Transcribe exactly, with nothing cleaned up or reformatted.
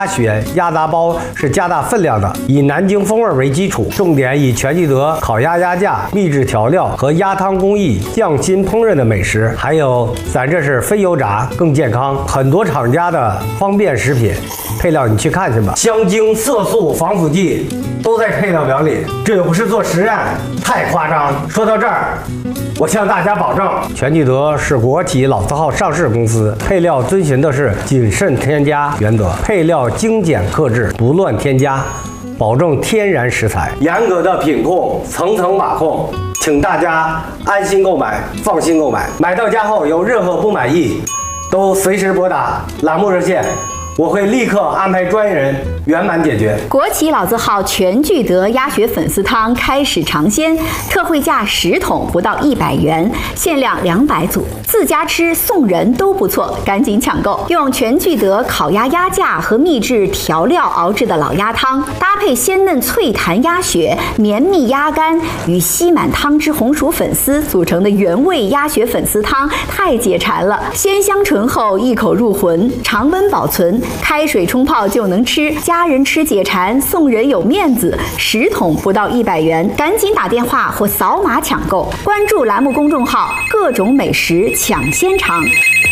鸭血鸭杂包是加大分量的，以南京风味为基础，重点以全聚德烤鸭鸭架、秘制调料和鸭汤工艺匠心烹饪的美食。还有，咱这是非油炸，更健康，很多厂家的方便食品配料你去看去吧，香精、色素、防腐剂都在配料表里，这又不是做实验，太夸张。说到这儿，我向大家保证，全聚德是国企老字号上市公司，配料遵循的是谨慎添加原则，配料精简克制，不乱添加，保证天然食材，严格的品控，层层把控，请大家安心购买，放心购买。买到家后有任何不满意，都随时拨打栏目热线，我会立刻安排专业人圆满解决。 国企老字号全聚德鸭血粉丝汤开始尝鲜，特惠价十桶不到一百元，限量两百组，自家吃送人都不错，赶紧抢购！用全聚德烤鸭鸭架和秘制调料熬制的老鸭汤，搭配鲜嫩脆弹鸭血、绵密鸭肝与吸满汤汁红薯粉丝组成的原味鸭血粉丝汤，太解馋了！鲜香醇厚，一口入魂，常温保存。开水冲泡就能吃，家人吃解馋，送人有面子。十桶不到一百元，赶紧打电话或扫码抢购。关注栏目公众号，各种美食抢先尝。